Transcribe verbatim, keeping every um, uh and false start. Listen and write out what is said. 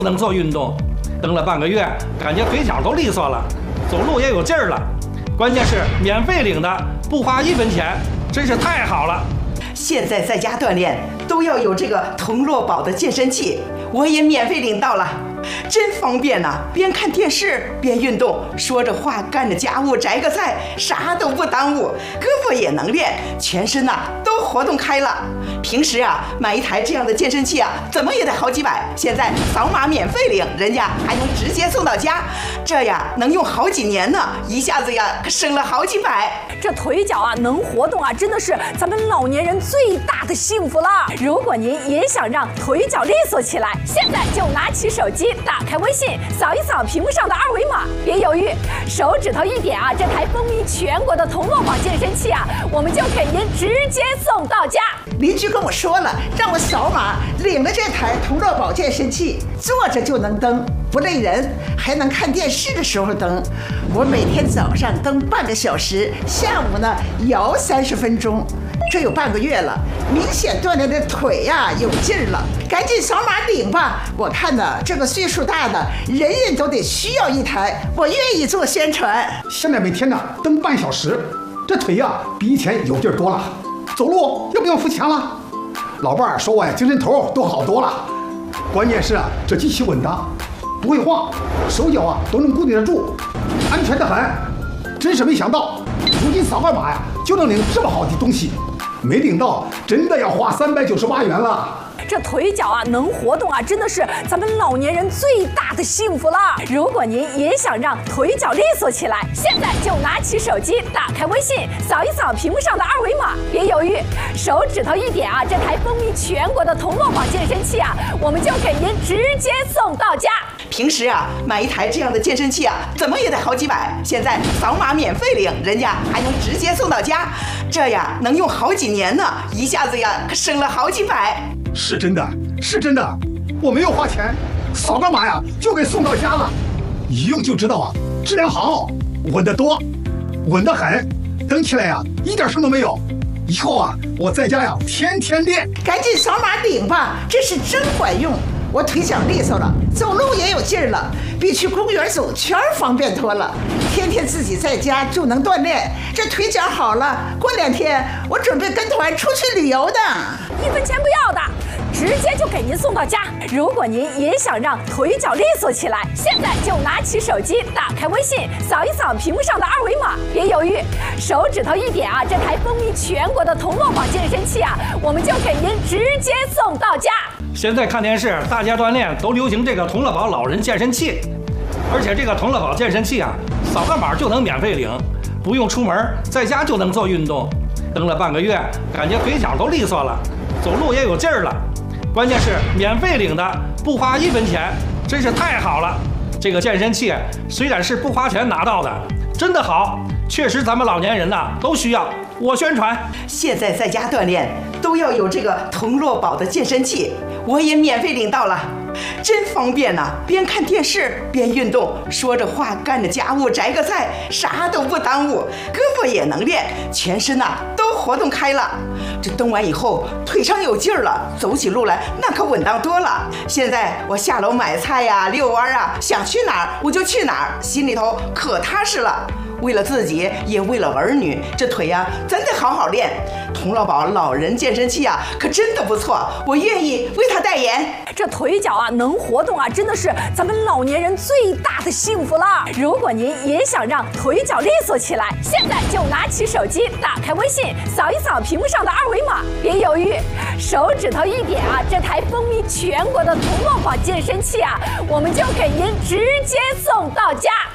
能做运动，蹬了半个月，感觉腿脚都利索了，走路也有劲儿了。关键是免费领的，不花一分钱，真是太好了。 现在在家锻炼都要有这个童乐宝的健身器，我也免费领到了，真方便呐、啊！边看电视边运动，说着话干着家务，摘个菜，啥都不耽误，胳膊也能练，全身呐、啊、都活动开了。平时啊买一台这样的健身器啊，怎么也得好几百，现在扫码免费领，人家还能直接送到家，这呀能用好几年呢，一下子呀可省了好几百。 这腿脚啊能活动啊，真的是咱们老年人最大的幸福了。如果您也想让腿脚利索起来，现在就拿起手机，打开微信，扫一扫屏幕上的二维码，别犹豫，手指头一点啊，这台风靡全国的童乐宝健身器啊，我们就给您直接送到家。 邻居跟我说了，让我扫码领了这台童乐宝健身器，坐着就能蹬，不累人，还能看电视的时候蹬。我每天早上蹬半个小时，下午呢摇三十分钟，这有半个月了，明显锻炼的腿呀、啊、有劲儿了。赶紧扫码领吧！我看呢，这个岁数大的人人都得需要一台，我愿意做宣传。 现在每天呢蹬半小时，这腿呀比以前有劲儿多了，走路又不用付钱了。老伴儿说我呀精神头都好多了，关键是啊这机器稳当，不会晃，手脚啊都能固定得住，安全得很。真是没想到，如今扫个码呀就能领这么好的东西，没领到真的要花三百九十八元了。 这腿脚啊能活动啊，真的是咱们老年人最大的幸福了。如果您也想让腿脚利索起来，现在就拿起手机，打开微信，扫一扫屏幕上的二维码，别犹豫，手指头一点啊，这台风靡全国的童乐宝健身器啊，我们就给您直接送到家。 平时啊买一台这样的健身器啊，怎么也得好几百，现在扫码免费领，人家还能直接送到家，这呀能用好几年呢，一下子呀可省了好几百。 是真的，是真的，我没有花钱，扫个码呀就给送到家了，一用就知道啊，质量好，稳得多，稳得很，蹬起来呀一点声都没有。以后啊我在家呀天天练。 赶紧扫码领吧，这是真管用。我腿脚利索了，走路也有劲儿了，比去公园走圈方便多了。天天自己在家就能锻炼，这腿脚好了，过两天我准备跟团出去旅游的。 一分钱不要的，直接就给您送到家。如果您也想让腿脚利索起来，现在就拿起手机，打开微信，扫一扫屏幕上的二维码，别犹豫，手指头一点啊，这台风靡全国的童乐宝健身器啊，我们就给您直接送到家。 现在看电视，大家锻炼都流行这个童乐宝老人健身器，而且这个童乐宝健身器啊，扫个码就能免费领，不用出门，在家就能做运动，蹬了半个月，感觉腿脚都利索了，走路也有劲儿了。关键是免费领的，不花一分钱，真是太好了。这个健身器虽然是不花钱拿到的，真的好，确实咱们老年人呐、啊、都需要。我宣传， 现在在家锻炼都要有这个童乐宝的健身器，我也免费领到了，真方便呐、啊！边看电视边运动，说着话干着家务，摘个菜，啥都不耽误，胳膊也能练，全身呐、啊、都活动开了。这蹬完以后腿上有劲儿了，走起路来那可稳当多了。现在我下楼买菜呀、遛弯啊，想去哪儿我就去哪儿，心里头可踏实了。为了自己，也为了儿女，这腿呀、啊、真得好好练。童乐宝老人健身器啊，可真的不错，我愿意为他代言。 这腿脚啊能活动啊，真的是咱们老年人最大的幸福了。如果您也想让腿脚利索起来，现在就拿起手机，打开微信，扫一扫屏幕上的二维码，别犹豫，手指头一点啊，这台风靡全国的童乐宝健身器啊，我们就给您直接送到家。